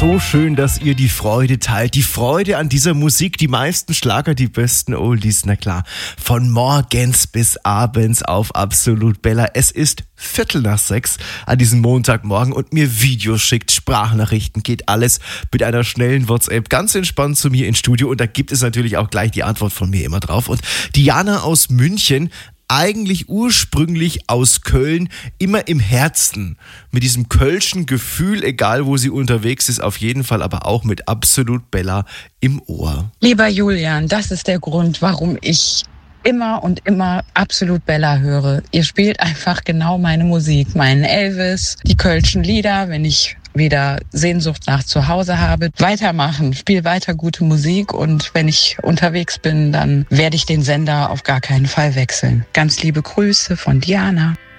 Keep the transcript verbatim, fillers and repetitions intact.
So schön, dass ihr die Freude teilt. Die Freude an dieser Musik, die meisten Schlager, die besten Oldies, na klar. Von morgens bis abends auf Absolut Bella. Es ist Viertel nach sechs an diesem Montagmorgen und mir Videos schickt, Sprachnachrichten, geht alles mit einer schnellen WhatsApp ganz entspannt zu mir ins Studio. Und da gibt es natürlich auch gleich die Antwort von mir immer drauf. Und Diana aus München, eigentlich ursprünglich aus Köln, immer im Herzen, mit diesem kölschen Gefühl, egal wo sie unterwegs ist, auf jeden Fall aber auch mit Absolut Bella im Ohr. Lieber Julian, das ist der Grund, warum ich immer und immer Absolut Bella höre. Ihr spielt einfach genau meine Musik, meinen Elvis, die kölschen Lieder, wenn ich wieder Sehnsucht nach zu Hause habe. Weitermachen, spiel weiter gute Musik und wenn ich unterwegs bin, dann werde ich den Sender auf gar keinen Fall wechseln. Ganz liebe Grüße von Diana.